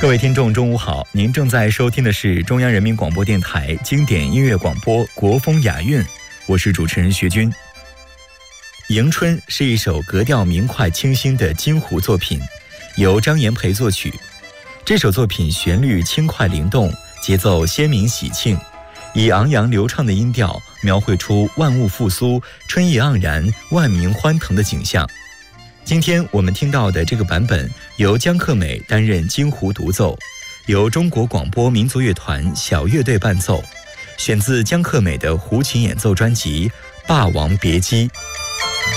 各位听众中午好，您正在收听的是中央人民广播电台经典音乐广播国风雅韵，我是主持人薛军。迎春是一首格调明快清新的京胡作品，由张延培作曲。这首作品旋律轻快灵动，节奏鲜明喜庆，以昂扬流畅的音调描绘出万物复苏、春意盎然、万民欢腾的景象。今天我们听到的这个版本由江克美担任京胡独奏，由中国广播民族乐团小乐队伴奏，选自江克美的胡琴演奏专辑《霸王别姬》。